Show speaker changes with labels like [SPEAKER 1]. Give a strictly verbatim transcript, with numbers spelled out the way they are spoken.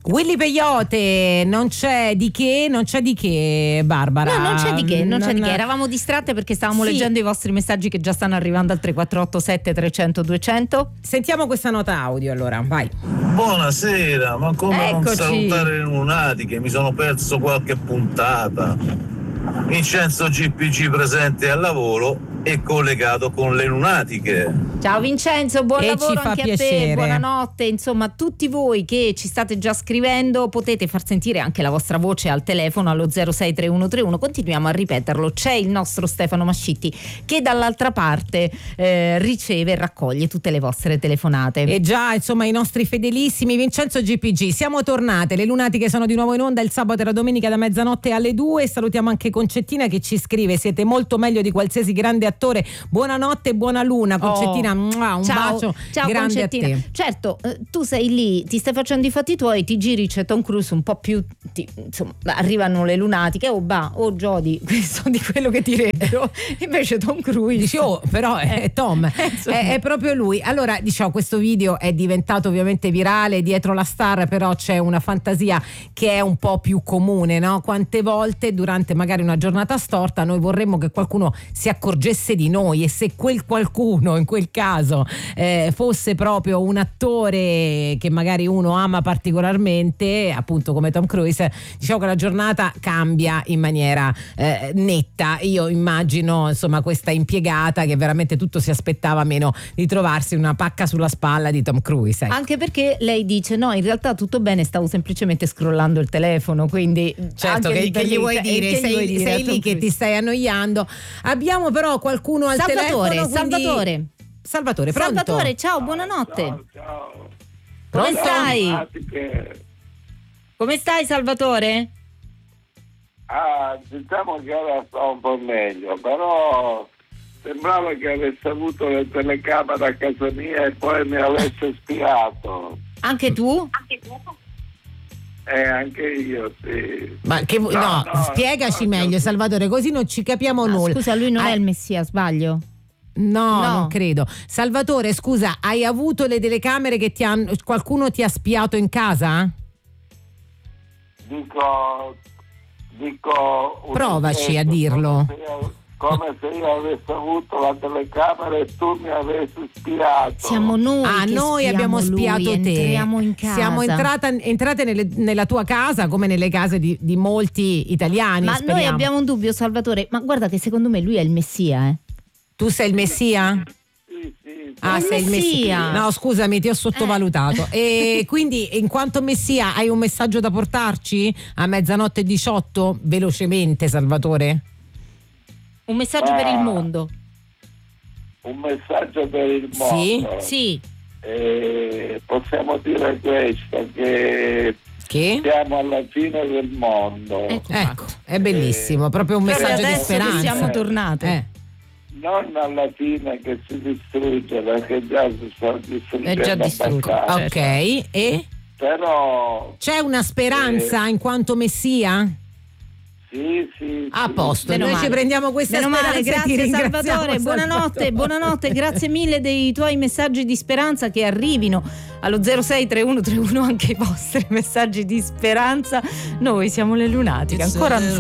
[SPEAKER 1] Willy Peyote, non c'è di che, non c'è di che, Barbara.
[SPEAKER 2] No, non c'è di che, non, non c'è di che. Eravamo distratte perché stavamo sì. leggendo i vostri messaggi che già stanno arrivando al tre quattro otto sette trecento duecento.
[SPEAKER 1] Sentiamo questa nota audio allora, vai.
[SPEAKER 3] Buonasera, ma come
[SPEAKER 2] Eccoci.
[SPEAKER 3] non salutare le lunatiche? Mi sono perso qualche puntata. Vincenzo G P G presente al lavoro e collegato con le lunatiche.
[SPEAKER 2] Ciao Vincenzo, buon
[SPEAKER 1] e
[SPEAKER 2] lavoro
[SPEAKER 1] anche
[SPEAKER 2] piacere.
[SPEAKER 1] a te,
[SPEAKER 2] buonanotte. Insomma, tutti voi che ci state già scrivendo potete far sentire anche la vostra voce al telefono allo zero sei tre uno tre uno. Continuiamo a ripeterlo, c'è il nostro Stefano Mascitti che dall'altra parte eh, riceve e raccoglie tutte le vostre telefonate.
[SPEAKER 1] E già, insomma, i nostri fedelissimi Vincenzo G P G, siamo tornate, le lunatiche sono di nuovo in onda il sabato e la domenica da mezzanotte alle due. Salutiamo anche Concettina che ci scrive: siete molto meglio di qualsiasi grande attore, buonanotte e buona luna. Concettina, oh, un
[SPEAKER 2] ciao,
[SPEAKER 1] bacio
[SPEAKER 2] ciao
[SPEAKER 1] grande
[SPEAKER 2] Concettina.
[SPEAKER 1] a te.
[SPEAKER 2] Certo, eh, tu sei lì, ti stai facendo i fatti tuoi, ti giri, c'è Tom Cruise un po' più ti, insomma, arrivano le lunatiche, oh bah, oh Jody, questo di quello che direbbero. Invece Tom Cruise
[SPEAKER 1] dici, oh, però è eh, Tom è, è proprio lui. Allora, diciamo, questo video è diventato ovviamente virale, dietro la star però c'è una fantasia che è un po' più comune, no? Quante volte durante magari una giornata storta noi vorremmo che qualcuno si accorgesse di noi, e se quel qualcuno in quel caso eh, fosse proprio un attore che magari uno ama particolarmente, appunto come Tom Cruise, diciamo che la giornata cambia in maniera eh, netta. Io immagino, insomma, questa impiegata che veramente tutto si aspettava meno di trovarsi una pacca sulla spalla di Tom Cruise, ecco.
[SPEAKER 2] Anche perché lei dice no, in realtà tutto bene, stavo semplicemente scrollando il telefono, quindi
[SPEAKER 1] certo, che, che gli vuoi dire, sei,
[SPEAKER 2] vuoi dire
[SPEAKER 1] sei lì che ti stai annoiando. Abbiamo però qualcuno al
[SPEAKER 2] Salvatore,
[SPEAKER 1] telefono, quindi...
[SPEAKER 2] Salvatore
[SPEAKER 1] Salvatore, pronto?
[SPEAKER 2] Salvatore, ciao, buonanotte.
[SPEAKER 4] Ciao, ciao.
[SPEAKER 2] Come
[SPEAKER 4] Ciao,
[SPEAKER 2] stai?
[SPEAKER 4] Che...
[SPEAKER 2] Come stai Salvatore?
[SPEAKER 4] Ah, diciamo che ora sto un po' meglio, però sembrava che avesse avuto le telecamere a casa mia e poi mi avesse spiato.
[SPEAKER 2] Anche tu?
[SPEAKER 4] Anche tu? Eh, anche io, sì.
[SPEAKER 1] Ma che no, no, no spiegaci no, meglio, Salvatore, così non ci capiamo
[SPEAKER 2] ah,
[SPEAKER 1] nulla.
[SPEAKER 2] Scusa, lui non
[SPEAKER 1] ah,
[SPEAKER 2] è il Messia, sbaglio?
[SPEAKER 1] No,
[SPEAKER 2] no,
[SPEAKER 1] non credo. Salvatore, scusa, hai avuto le telecamere che ti hanno, qualcuno ti ha spiato in casa?
[SPEAKER 4] Dico, dico.
[SPEAKER 1] Provaci a dirlo.
[SPEAKER 4] Come se, io, come se io avessi avuto la telecamera e tu mi avessi spiato.
[SPEAKER 2] Siamo noi.
[SPEAKER 1] Ah,
[SPEAKER 2] che
[SPEAKER 1] noi abbiamo spiato
[SPEAKER 2] lui,
[SPEAKER 1] te.
[SPEAKER 2] Entriamo in casa.
[SPEAKER 1] Siamo entrata, entrate nelle, nella tua casa come nelle case di, di molti italiani.
[SPEAKER 2] Ma
[SPEAKER 1] speriamo.
[SPEAKER 2] noi abbiamo un dubbio, Salvatore. Ma guarda che secondo me lui è il Messia, eh.
[SPEAKER 1] Tu sei il Messia?
[SPEAKER 4] Sì, sì.
[SPEAKER 1] Ah,
[SPEAKER 2] il
[SPEAKER 1] sei il
[SPEAKER 2] Messia.
[SPEAKER 1] Messia. No, scusami, ti ho sottovalutato. Eh. E quindi, in quanto Messia, hai un messaggio da portarci a mezzanotte e diciotto? Velocemente, Salvatore.
[SPEAKER 2] Un messaggio ah, per il mondo.
[SPEAKER 4] Un messaggio per il mondo.
[SPEAKER 2] Sì, sì.
[SPEAKER 4] Eh, possiamo dire questo, che
[SPEAKER 1] Che?
[SPEAKER 4] siamo alla fine del mondo.
[SPEAKER 1] Ecco, ecco è bellissimo, eh, proprio un messaggio di speranza.
[SPEAKER 2] Siamo tornate.
[SPEAKER 1] Eh.
[SPEAKER 4] Non alla fine che si distrugge, perché già si sta distruggendo.
[SPEAKER 2] È già distrutto.
[SPEAKER 1] Ok, e?
[SPEAKER 4] Però
[SPEAKER 1] c'è una speranza eh, in quanto Messia?
[SPEAKER 4] Sì, sì.
[SPEAKER 1] A posto,
[SPEAKER 2] Meno
[SPEAKER 1] noi
[SPEAKER 2] male.
[SPEAKER 1] ci prendiamo questa
[SPEAKER 2] Meno
[SPEAKER 1] speranza.
[SPEAKER 2] Male, grazie Salvatore,
[SPEAKER 1] Salvatore,
[SPEAKER 2] buonanotte, buonanotte, grazie mille dei tuoi messaggi di speranza che arrivino allo zero sei tre uno tre uno anche i vostri messaggi di speranza. Noi siamo le lunatiche, ancora non